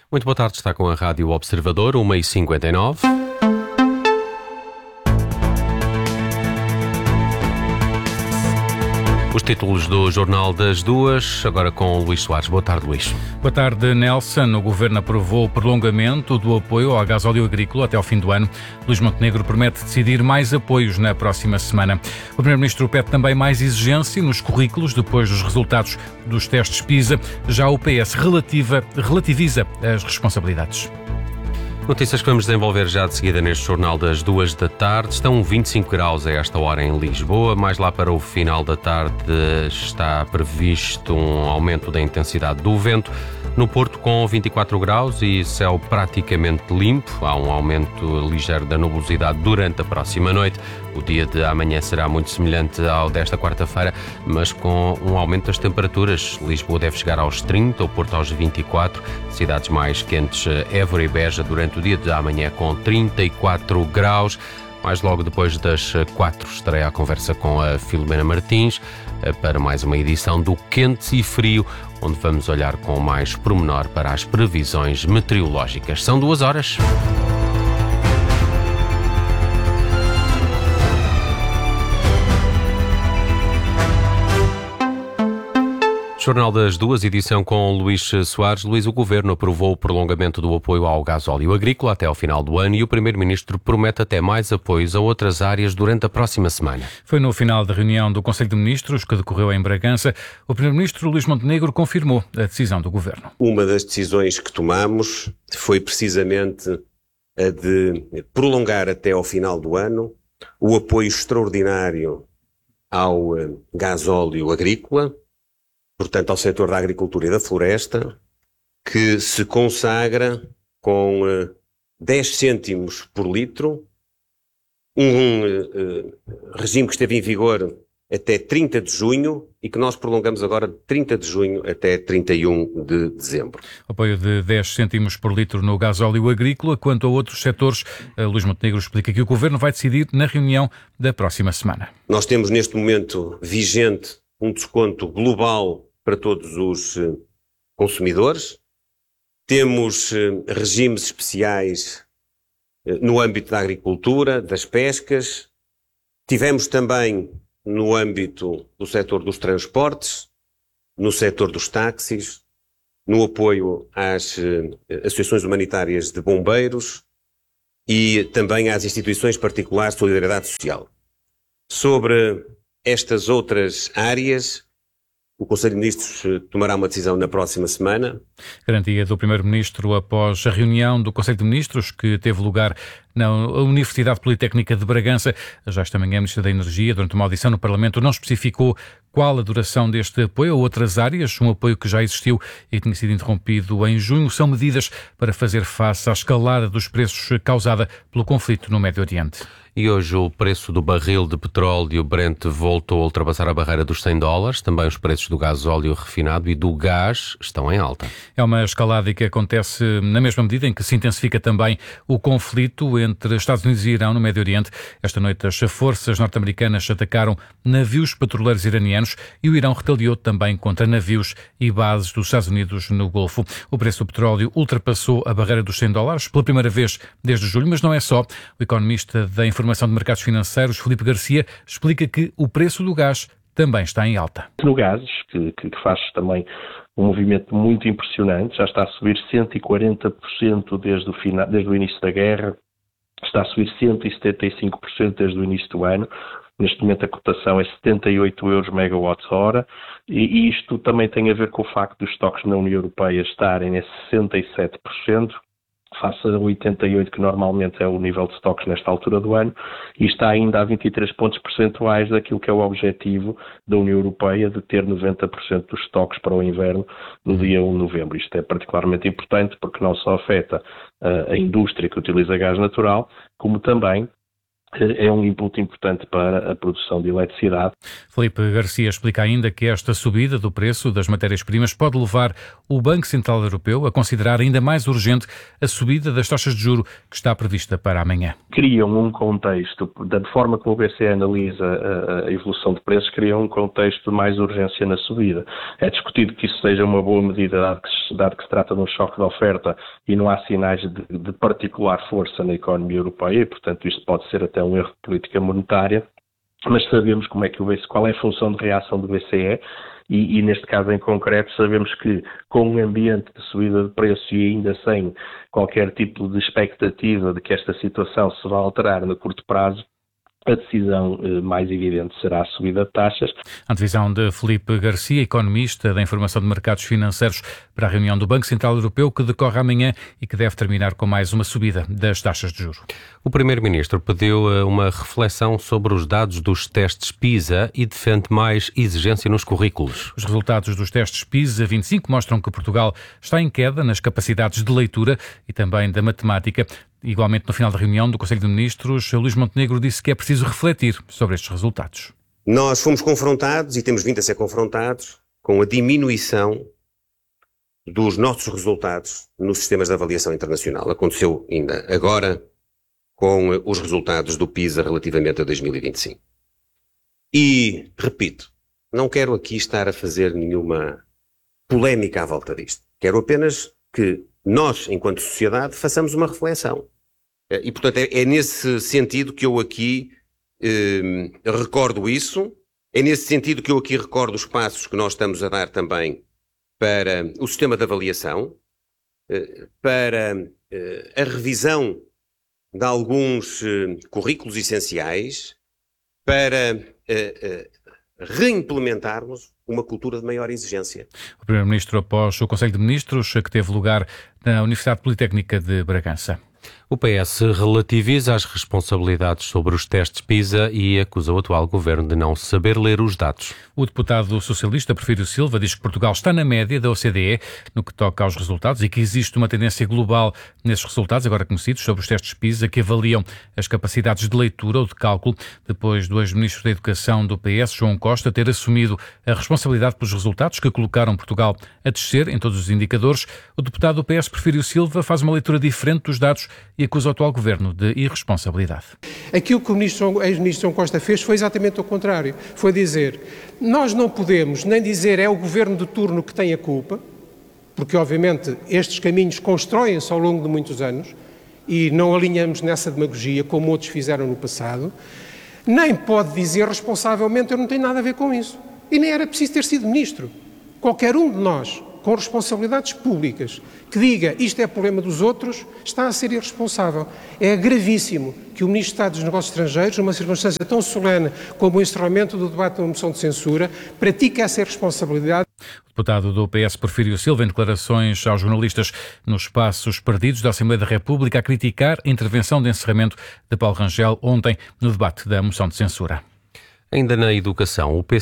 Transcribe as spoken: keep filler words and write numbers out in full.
Muito boa tarde, está com a Rádio Observador, uma e cinquenta e nove. Os títulos do Jornal das Duas, agora com o Luís Soares. Boa tarde, Luís. Boa tarde, Nelson. O Governo aprovou o prolongamento do apoio ao gasóleo agrícola até ao fim do ano. Luís Montenegro promete decidir mais apoios na próxima semana. O Primeiro-Ministro pede também mais exigência nos currículos depois dos resultados dos testes PISA. Já o P S relativa, relativiza as responsabilidades. Notícias que vamos desenvolver já de seguida neste Jornal das Duas da tarde. Estão vinte e cinco graus a esta hora em Lisboa. Mais lá para o final da tarde está previsto um aumento da intensidade do vento. No Porto, com vinte e quatro graus e céu praticamente limpo, há um aumento ligeiro da nubosidade durante a próxima noite. O dia de amanhã será muito semelhante ao desta quarta-feira, mas com um aumento das temperaturas. Lisboa deve chegar aos trinta, o Porto aos vinte e quatro. Cidades mais quentes, Évora e Beja, durante o dia de amanhã com trinta e quatro graus. Mais logo depois das quatro estreia a conversa com a Filomena Martins para mais uma edição do Quente e Frio, onde vamos olhar com mais pormenor para as previsões meteorológicas. São duas horas. Jornal das Duas, edição com Luís Soares. Luís, o Governo aprovou o prolongamento do apoio ao gasóleo agrícola até ao final do ano e o Primeiro-Ministro promete até mais apoios a outras áreas durante a próxima semana. Foi no final da reunião do Conselho de Ministros, que decorreu em Bragança, o Primeiro-Ministro Luís Montenegro confirmou a decisão do Governo. Uma das decisões que tomamos foi precisamente a de prolongar até ao final do ano o apoio extraordinário ao gasóleo agrícola, portanto ao setor da agricultura e da floresta, que se consagra com uh, dez cêntimos por litro, um uh, regime que esteve em vigor até trinta de junho e que nós prolongamos agora de trinta de junho até trinta e um de dezembro. Apoio de dez cêntimos por litro no gasóleo agrícola. Quanto a outros setores, uh, Luís Montenegro explica que o Governo vai decidir na reunião da próxima semana. Nós temos neste momento vigente um desconto global para todos os uh, consumidores. Temos uh, regimes especiais uh, no âmbito da agricultura, das pescas. Tivemos também no âmbito do setor dos transportes, no setor dos táxis, no apoio às uh, associações humanitárias de bombeiros e também às instituições particulares de solidariedade social. Sobre estas outras áreas, o Conselho de Ministros tomará uma decisão na próxima semana. Garantia do Primeiro-Ministro após a reunião do Conselho de Ministros que teve lugar na Universidade Politécnica de Bragança. Já esta manhã, a Ministra da Energia, durante uma audição no Parlamento, não especificou qual a duração deste apoio a outras áreas, um apoio que já existiu e tinha sido interrompido em junho. São medidas para fazer face à escalada dos preços causada pelo conflito no Médio Oriente. E hoje o preço do barril de petróleo Brent voltou a ultrapassar a barreira dos cem dólares. Também os preços do gasóleo refinado e do gás estão em alta. É uma escalada que acontece na mesma medida em que se intensifica também o conflito entre Estados Unidos e Irão no Médio Oriente. Esta noite as forças norte-americanas atacaram navios petroleiros iranianos e o Irão retaliou também contra navios e bases dos Estados Unidos no Golfo. O preço do petróleo ultrapassou a barreira dos cem dólares pela primeira vez desde julho, mas não é só. O economista da Informação de Mercados Financeiros, Filipe Garcia, explica que o preço do gás também está em alta. No gás, que, que faz também um movimento muito impressionante, já está a subir cento e quarenta por cento desde o, final, desde o início da guerra, está a subir cento e setenta e cinco por cento desde o início do ano. Neste momento a cotação é setenta e oito euros megawatts-hora e, e isto também tem a ver com o facto dos estoques na União Europeia estarem a sessenta e sete por cento, face a oitenta e oito por cento que normalmente é o nível de estoques nesta altura do ano, e está ainda a vinte e três pontos percentuais daquilo que é o objetivo da União Europeia de ter noventa por cento dos estoques para o inverno no dia um de novembro. Isto é particularmente importante porque não só afeta uh, a indústria que utiliza gás natural, como também é um input importante para a produção de eletricidade. Filipe Garcia explica ainda que esta subida do preço das matérias-primas pode levar o Banco Central Europeu a considerar ainda mais urgente a subida das taxas de juro que está prevista para amanhã. Criam um contexto, da forma como o B C E analisa a evolução de preços, criam um contexto de mais urgência na subida. É discutido que isso seja uma boa medida, dado que se, dado que se trata de um choque de oferta e não há sinais de, de particular força na economia europeia e, portanto, isto pode ser até um erro de política monetária, mas sabemos como é que o B C E, qual é a função de reação do B C E e, e neste caso em concreto sabemos que com um ambiente de subida de preço e ainda sem qualquer tipo de expectativa de que esta situação se vá alterar no curto prazo, a decisão eh, mais evidente será a subida de taxas. A divisão de Filipe Garcia, economista da Informação de Mercados Financeiros, para a reunião do Banco Central Europeu que decorre amanhã e que deve terminar com mais uma subida das taxas de juros. O Primeiro-Ministro pediu uma reflexão sobre os dados dos testes PISA e defende mais exigência nos currículos. Os resultados dos testes PISA vinte e cinco mostram que Portugal está em queda nas capacidades de leitura e também da matemática. Igualmente, no final da reunião do Conselho de Ministros, Luís Montenegro disse que é preciso refletir sobre estes resultados. Nós fomos confrontados e temos vindo a ser confrontados com a diminuição dos nossos resultados nos sistemas de avaliação internacional. Aconteceu ainda agora com os resultados do PISA relativamente a dois mil e vinte e cinco. E, repito, não quero aqui estar a fazer nenhuma polémica à volta disto. Quero apenas que nós, enquanto sociedade, façamos uma reflexão. E, portanto, é, é nesse sentido que eu aqui eh, recordo isso, é nesse sentido que eu aqui recordo os passos que nós estamos a dar também para o sistema de avaliação, eh, para eh, a revisão de alguns eh, currículos essenciais, para eh, eh, reimplementarmos uma cultura de maior exigência. O Primeiro-Ministro após o Conselho de Ministros, que teve lugar na Universidade Politécnica de Bragança. O P S relativiza as responsabilidades sobre os testes PISA e acusa o atual governo de não saber ler os dados. O deputado socialista Porfírio Silva diz que Portugal está na média da O C D E no que toca aos resultados e que existe uma tendência global nesses resultados, agora conhecidos, sobre os testes PISA, que avaliam as capacidades de leitura ou de cálculo, depois do ex-ministro da Educação do P S, João Costa, ter assumido a responsabilidade pelos resultados que colocaram Portugal a descer em todos os indicadores. O deputado do P S, Porfírio Silva, faz uma leitura diferente dos dados e acusa o atual governo de irresponsabilidade. Aquilo que o ministro, ex-ministro João Costa fez foi exatamente o contrário. Foi dizer, nós não podemos nem dizer é o governo de turno que tem a culpa, porque obviamente estes caminhos constroem-se ao longo de muitos anos e não alinhamos nessa demagogia como outros fizeram no passado, nem pode dizer responsavelmente eu não tenho nada a ver com isso. E nem era preciso ter sido ministro. Qualquer um de nós, com responsabilidades públicas, que diga isto é problema dos outros, está a ser irresponsável. É gravíssimo que o Ministro de Estado dos Negócios Estrangeiros, numa circunstância tão solene como o encerramento do debate de uma moção de censura, pratique essa irresponsabilidade. O deputado do P S, Porfírio Silva, em declarações aos jornalistas nos espaços perdidos da Assembleia da República, a criticar a intervenção de encerramento de Paulo Rangel ontem no debate da moção de censura. Ainda na educação, o P